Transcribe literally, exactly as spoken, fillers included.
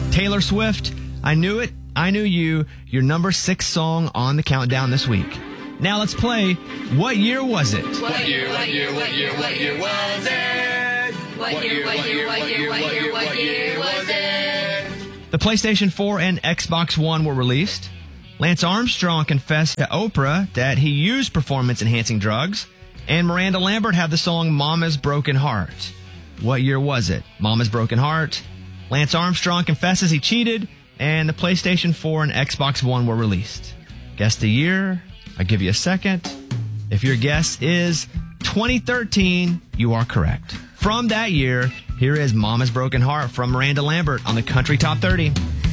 Taylor Swift, I Knew It, I Knew You, your number six song on the countdown this week. Now let's play What Year Was It? What year, what year, what year, what year was it? What year, what year, what year, what year, what year was it? The PlayStation four and Xbox One were released. Lance Armstrong confessed to Oprah that he used performance-enhancing drugs. And Miranda Lambert had the song Mama's Broken Heart. What year was it? Mama's Broken Heart. Lance Armstrong confesses he cheated. And the PlayStation four and Xbox One were released. Guess the year? I'll give you a second. If your guess is twenty thirteen, you are correct. From that year, here is Mama's Broken Heart from Miranda Lambert on the Country Top thirty.